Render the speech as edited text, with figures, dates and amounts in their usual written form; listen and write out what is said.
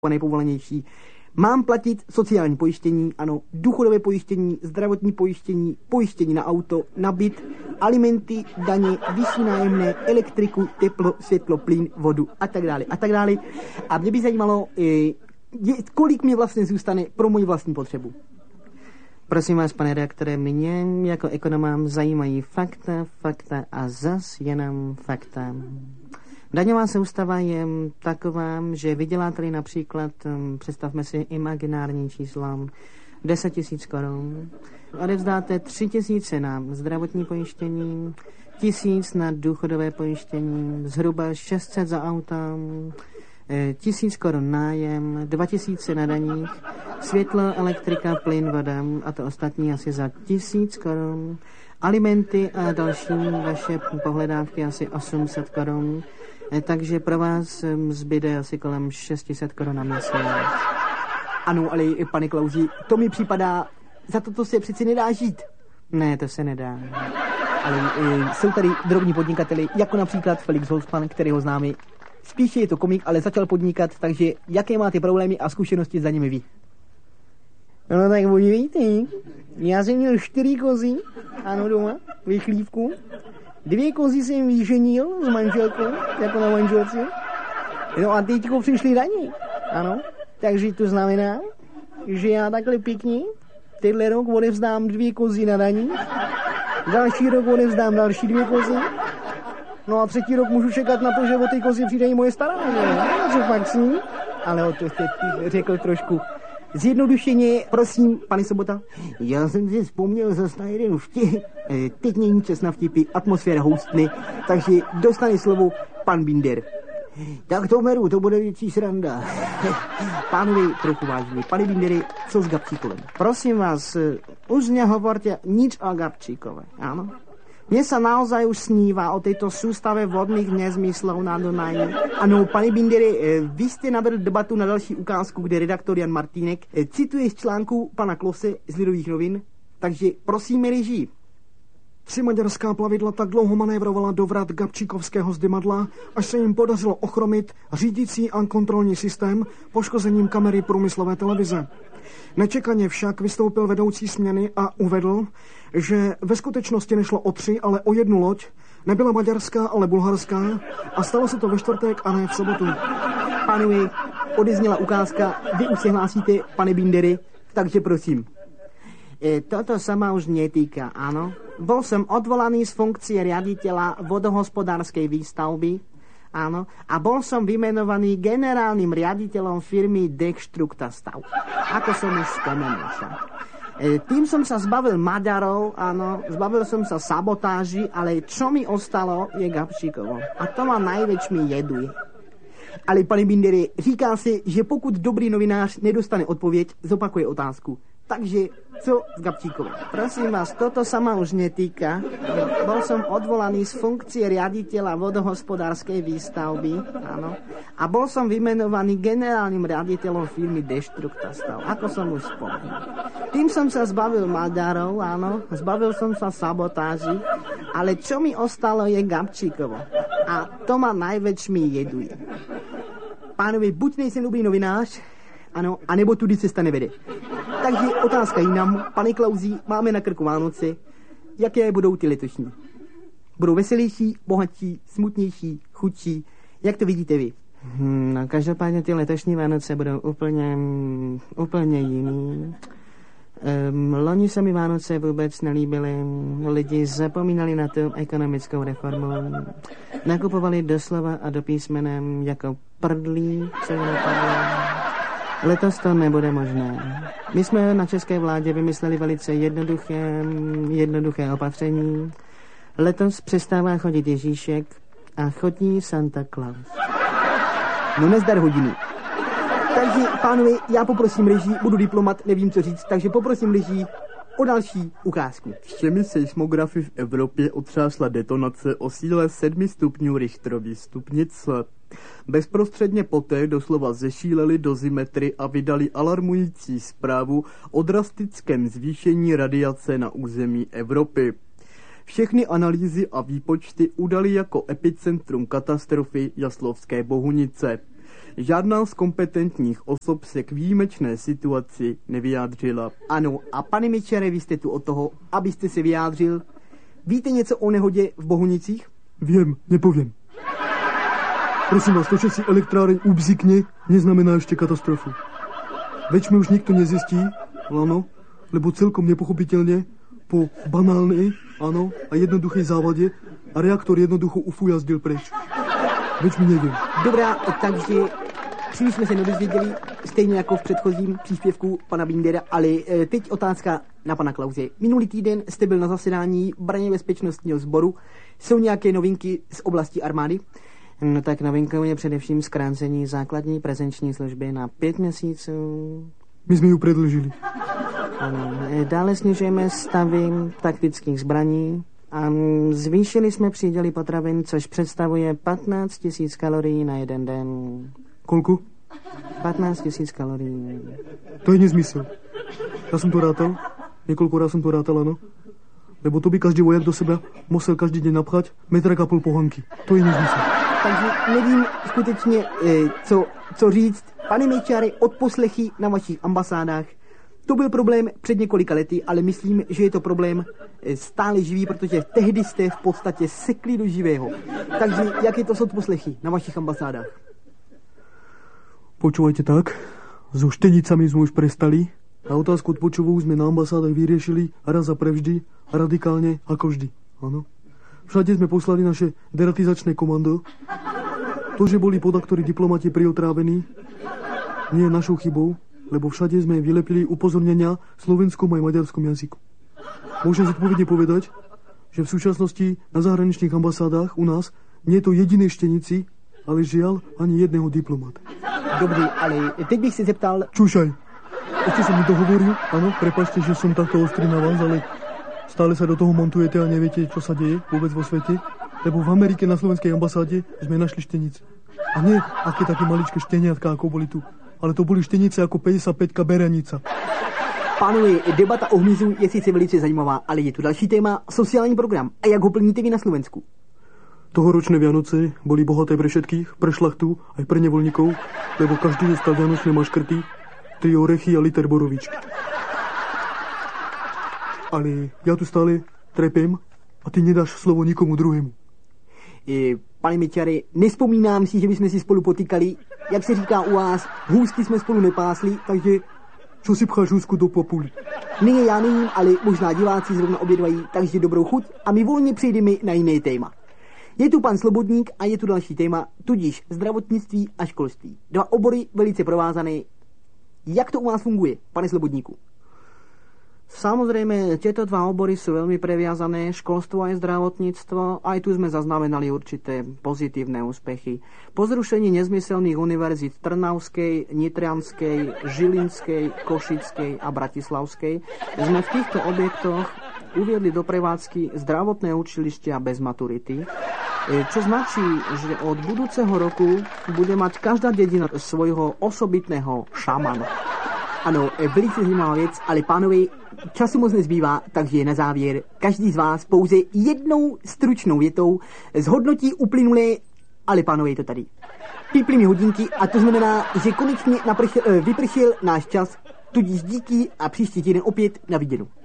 nejpovolenější. Mám platit sociální pojištění, ano, důchodové pojištění, zdravotní pojištění, pojištění na auto, na byt, alimenty, daně, vyšší nájemné, elektriku, teplo, světlo, plyn, vodu a tak dále a tak dále. A mě by zajímalo, kolik mě vlastně zůstane pro moji vlastní potřebu. Prosím vás, pane redaktore, mě jako ekonoma zajímají fakta a zas jenom fakta. Daňová soustava je taková, že vyděláte například, představme si imaginární číslo, 10 000 korun, odevzdáte 3 000 na zdravotní pojištění, 1000 na důchodové pojištění, zhruba 600 za auto, 1000 korun nájem, 2000 na daních, světlo, elektrika, plyn, voda a to ostatní asi za 1000 korun, alimenty a další vaše pohledávky asi 800 korun, takže pro vás zbyde asi kolem 600 korun na měsíc. Ano, ale pane Klausi, to mi připadá, za to se přeci nedá žít. Ne, to se nedá. Ale jsou tady drobní podnikateli, jako například Felix Holzman, kterého známe. Spíše je to komik, ale začal podnikat, takže jaké máte problémy a zkušenosti za nimi vy? No tak podívejte, já jsem měl 4 kozy, ano doma, ve chlívku. 2 kozy jsem vyženil s manželkou, jako na manželce. No a teďko přišli daně, ano. Takže to znamená, že já takhle pěkně tenhle rok odevzdám 2 kozy na daní, další rok odevzdám další 2 kozy, no a 3. rok můžu čekat na to, že o ty kozy přijde i moje stará, co pak s ní? Ale o to jste řekl trošku zjednodušeně, prosím, pane Sobota. Já jsem si vzpomněl zase na jeden vtip. Teď není čas na vtipy, atmosféra houstne, takže dostane slovo pan Binder. Tak to beru, to bude větší sranda. Pánovi trochu vážně. Pane Binderi, co s Gabčíkovem? Prosím vás, už nehovorte nič o Gabčíkove, áno? Mne sa naozaj už sníva o tejto sústave vodných nezmyslov na Dunaji. Ano, pane Binderi, vy jste navedl debatu na další ukázku, kde redaktor Jan Martínek cituje z článku pana Klose z Lidových novin, takže prosíme režii. 3 maďarská plavidla tak dlouho manévrovala do vrat Gabčíkovského zdymadla, až se jim podařilo ochromit řídící a kontrolní systém poškozením kamery průmyslové televize. Nečekaně však vystoupil vedoucí směny a uvedl, že ve skutečnosti nešlo o 3, ale o 1 loď, nebyla maďarská, ale bulharská a stalo se to ve čtvrtek a ne v sobotu. Pánové, odezněla ukázka, vy už se hlásíte, pane Binderi, takže prosím. Toto sa ma už netýka, áno. Bol som odvolaný z funkcie riaditeľa vodohospodárskej výstavby, áno, a bol som vymenovaný generálnym riaditeľom firmy Dextruktastav, ako som už spomenul. Tým som sa zbavil Maďarov, áno, zbavil som sa sabotáži, ale čo mi ostalo je Gabčíkovo. A to ma najväčšmi jeduje. Ale pane Binderi, říká se, že pokud dobrý novinář nedostane odpověď, zopakuje otázku. Takže co s Gabčíkovem? Prosím vás, toto sa ma už netýka. Bol som odvolaný z funkcie riaditeľa vodohospodárskej výstavby, áno, a bol som vymenovaný generálnym riaditeľom firmy Dextruktastav, ako som už spomenul. Tým som sa zbavil Maďarov, áno, zbavil som sa sabotáži, ale čo mi ostalo je Gabčíkovo. A to ma najväčšmi jeduje. Pánové, buď nejsem dobrý novinář, ano, anebo tudy cesta nevede. Takže otázka jinam. Pane Klausi, máme na krku Vánoce. Jaké budou ty letošní? Budou veselější, bohatší, smutnější, chudší? Jak to vidíte vy? No, každopádně ty letošní Vánoce budou úplně jiný. Loni se mi Vánoce vůbec nelíbily. Lidi zapomínali na tu ekonomickou reformu. Nakupovali doslova a do písmenem jako prdlí, co je napadlo. Letos to nebude možné. My jsme na české vládě vymysleli velice jednoduché opatření. Letos přestává chodit Ježíšek a chodí Santa Claus. No nezdar hodiny. Takže, pánové, já poprosím režii, budu diplomat, nevím, co říct, takže poprosím režii o další ukázku. Všemi seismografy v Evropě otřásla detonace o síle 7 stupňů Richterovy stupnice. Bezprostředně poté doslova zešíleli dozimetry a vydali alarmující zprávu o drastickém zvýšení radiace na území Evropy. Všechny analýzy a výpočty udali jako epicentrum katastrofy Jaslovské Bohunice. Žádná z kompetentních osob se k výjimečné situaci nevyjádřila. Ano, a pane Mečere, vy jste tu od toho, abyste se vyjádřil. Víte něco o nehodě v Bohunicích? Viem, nepoviem. Prosím vás, to, že si elektráreň ubzikne, neznamená ešte katastrofu. Veď mi už nikto nezistí, áno, lebo celkom nepochopiteľne po banálnej, áno, a jednoduchej závade a reaktor jednoducho ufujazdil preč. Veď mi neviem. Dobrá, takže příliš jsme se nedozvěděli, stejně jako v předchozím příspěvku pana Bindera, ale teď otázka na pana Klause. Minulý týden jste byl na zasedání Braně bezpečnostního sboru. Jsou nějaké novinky z oblasti armády? No tak novinkou je především zkrácení základní prezenční služby na 5 měsíců. My jsme ju predlžili. Ano. Dále snižujeme stavy taktických zbraní a zvýšili jsme příděly potravin, což představuje 15 000 kalorií na jeden den. Koľko? 15 000 kalorií. To je nezmysel. Ja som to rátal, niekoľkokrát som to rátal, áno. Lebo to by každý vojak do seba musel každý deň napchať 1,5 metra pohonky. To je nezmysel. Takže nevím skutečně, co říct. Pane Mečare, odposlechy na vašich ambasádách. To byl problém před několika lety, ale myslím, že je to problém stále živý, protože tehdy jste v podstatě sekli do živého. Takže jak je to s odposlechy na vašich ambasádách? Počúvajte tak, so štenicami sme už prestali a otázku odpočovú sme na ambasádach vyriešili raz a prevždy a radikálne ako vždy. Áno. Všade sme poslali naše deratizačné komando. To, že boli podaktori diplomati priotrávení, nie je našou chybou, lebo všade sme vylepili upozornenia v slovenskom aj maďarskom jazyku. Môžem zodpovedne povedať, že v súčasnosti na zahraničných ambasádách u nás nie je to jediné štenici, ale žiaľ ani jedného diplomata. Dobrý, ale teď bych si zeptal... Čušaj, ešte som mi to hovoril, áno, prepáčte, že som takto ostrý na vás, ale stále sa do toho montujete a neviete, čo sa deje vôbec vo svete, lebo v Amerike na slovenskej ambasáde sme našli štenice. A nie aké také maličké šteniatka, ako boli tu, ale to boli štenice ako 55-ka berenica. Pánové, debata o hmyzu je sice velice zajímavá, ale je tu další téma, sociální program. A jak ho plníte vy na Slovensku? Tohoročné Vianoce boli bohaté pre všetkých, pre šlachtu, aj pre nevoľníkov, lebo každý dostal vianočné maškrty, 3 orechy a liter borovičky. Ale ja tu stále trepem a ty nedáš slovo nikomu druhému. Pane Mečare, nespomínám si, že bychom si spolu potýkali. Jak se říká u vás, hůzky jsme spolu nepásli, takže... Čo si pcháš hůzku do papuli? Ne, já nevím, ale možná diváci zrovna obědvají, takže dobrou chuť a my volně přejdeme na jiné téma. Je tu pan Slobodník a je tu další téma, tudíž zdravotnictví a školství. 2 obory velice provázané. Jak to u vás funguje, pane Slobodníku? Samozrejme, tieto 2 obory sú veľmi previazané, školstvo aj zdravotníctvo. Aj tu sme zaznamenali určité pozitívne úspechy. Po zrušení nezmyselných univerzít Trnavskej, Nitrianskej, Žilinskej, Košickej a Bratislavskej sme v týchto objektoch uviedli do prevádzky zdravotné učilištia bez maturity, čo značí, že od budúceho roku bude mať každá dedina svojho osobitného šamana. Ano, velice zajímavá věc, ale pánové, času moc nezbývá, takže na závěr každý z vás pouze jednou stručnou větou zhodnotí uplynulé, ale pánové, je to tady. Píply mi hodinky a to znamená, že konečně vypršel náš čas, tudíž díky a příští týden opět na viděnou.